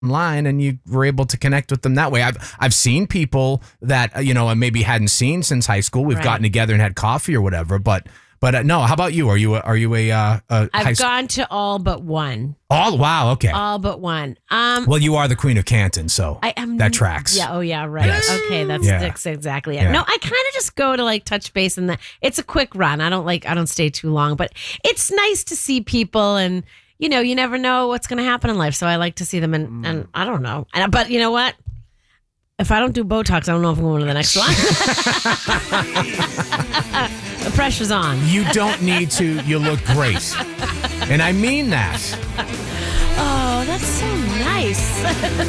online and you were able to connect with them that way. I've seen people that I maybe hadn't seen since high school. We've gotten together and had coffee or whatever, but no. How about you? Are you a I've gone to all but one. Oh, wow. Okay. All but one. Well, you are the Queen of Canton, so I am. That tracks. Yeah. Oh, yeah. Right. Yes. Okay. That's exactly it. Yeah. No, I kind of just go to touch base, and it's a quick run. I don't stay too long, but it's nice to see people, and you never know what's going to happen in life. So I like to see them, and I don't know. But you know what? If I don't do Botox, I don't know if I'm going to the next one. The pressure's on. You don't need to. You look great. And I mean that. Oh, that's so nice.